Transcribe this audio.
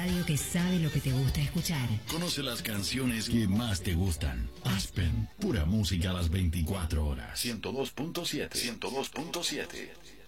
radio que sabe lo que te gusta escuchar. Conoce las canciones que más te gustan. Aspen, pura música a las 24 horas. 102.7. 102.7.